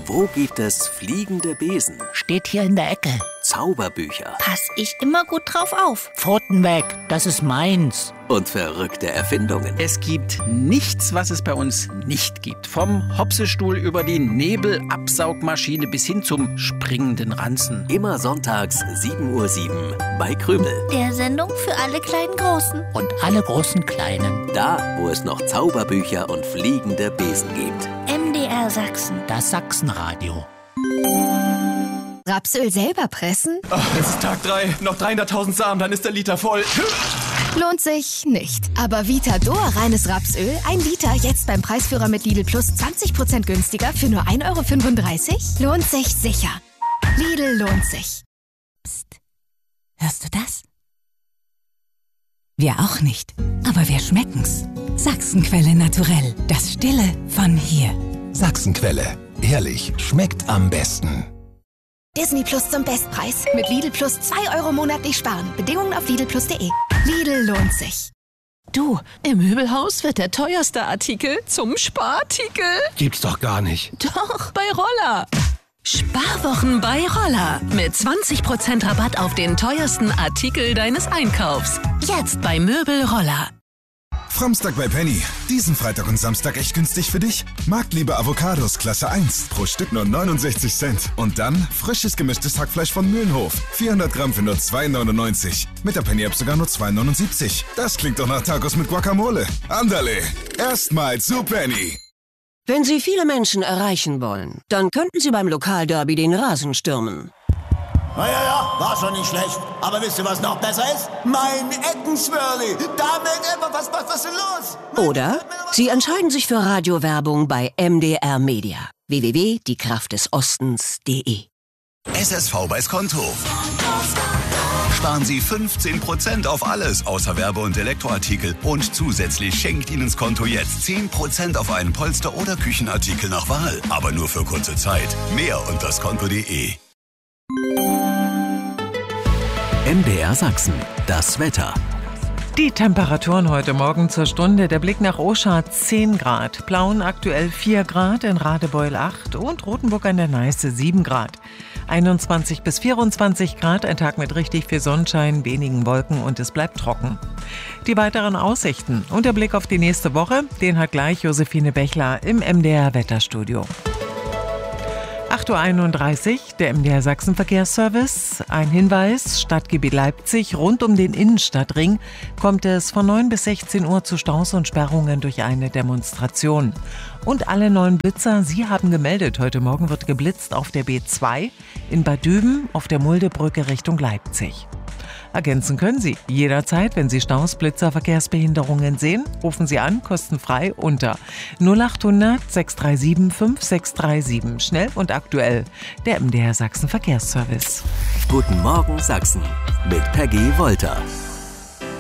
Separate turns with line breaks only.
Wo gibt es fliegende Besen?
Steht hier in der Ecke.
Zauberbücher.
Pass ich immer gut drauf auf.
Pfoten weg, das ist meins.
Und verrückte Erfindungen.
Es gibt nichts, was es bei uns nicht gibt. Vom Hopsestuhl über die Nebelabsaugmaschine bis hin zum springenden Ranzen.
Immer sonntags 7:07 Uhr bei Krümel.
Der Sendung für alle kleinen Großen.
Und alle großen Kleinen.
Da, wo es noch Zauberbücher und fliegende Besen gibt.
MDR Sachsen.
Das Sachsenradio.
Rapsöl selber pressen?
Oh, es ist Tag 3, noch 300.000 Samen, dann ist der Liter voll.
Lohnt sich nicht. Aber Vitador reines Rapsöl, 1 Liter, jetzt beim Preisführer mit Lidl Plus 20% günstiger für nur 1,35 €? Lohnt sich sicher. Lidl lohnt sich.
Psst. Hörst du das? Wir auch nicht, aber wir schmecken's. Sachsenquelle naturell, das Stille von hier.
Sachsenquelle, ehrlich, schmeckt am besten.
Disney Plus zum Bestpreis. Mit Lidl Plus 2 € monatlich sparen. Bedingungen auf lidlplus.de. Lidl lohnt sich.
Du, im Möbelhaus wird der teuerste Artikel zum Sparartikel.
Gibt's doch gar nicht.
Doch, bei Roller. Sparwochen bei Roller. Mit 20% Rabatt auf den teuersten Artikel deines Einkaufs. Jetzt bei Möbel Roller.
Framstag bei Penny. Diesen Freitag und Samstag echt günstig für dich? Marktliebe Avocados Klasse 1. Pro Stück nur 69 Cent. Und dann frisches gemischtes Hackfleisch von Mühlenhof. 400 Gramm für nur 2,99. Mit der Penny-App sogar nur 2,79. Das klingt doch nach Tacos mit Guacamole. Andale. Erstmal zu Penny.
Wenn Sie viele Menschen erreichen wollen, dann könnten Sie beim Lokalderby den Rasen stürmen.
Ja, war schon nicht schlecht. Aber wisst ihr, was noch besser ist? Mein Eckenswürli. Was ist denn los?
Oder Sie entscheiden sich für Radiowerbung bei MDR Media. www.diekraftdesostens.de.
SSV bei Skonto. Sparen Sie 15% auf alles außer Werbe- und Elektroartikel. Und zusätzlich schenkt Ihnen Skonto jetzt 10% auf einen Polster- oder Küchenartikel nach Wahl. Aber nur für kurze Zeit. Mehr unter skonto.de.
MDR Sachsen, das Wetter.
Die Temperaturen heute Morgen zur Stunde. Der Blick nach Oschat 10 Grad, Plauen aktuell 4 Grad, in Radebeul 8 und Rothenburg an der Neiße 7 Grad. 21 bis 24 Grad, ein Tag mit richtig viel Sonnenschein, wenigen Wolken und es bleibt trocken. Die weiteren Aussichten und der Blick auf die nächste Woche, den hat gleich Josephine Bechler im MDR Wetterstudio. 8:31 Uhr, der MDR Sachsenverkehrsservice. Ein Hinweis, Stadtgebiet Leipzig, rund um den Innenstadtring kommt es von 9 bis 16 Uhr zu Staus und Sperrungen durch eine Demonstration. Und alle 9 Blitzer, Sie haben gemeldet, heute Morgen wird geblitzt auf der B2 in Bad Düben auf der Muldebrücke Richtung Leipzig. Ergänzen können Sie jederzeit, wenn Sie Staus, Blitzer, Verkehrsbehinderungen sehen. Rufen Sie an, kostenfrei unter 0800 637 5637. Schnell und aktuell, der MDR Sachsen Verkehrsservice.
Guten Morgen Sachsen mit Peggy Wolter.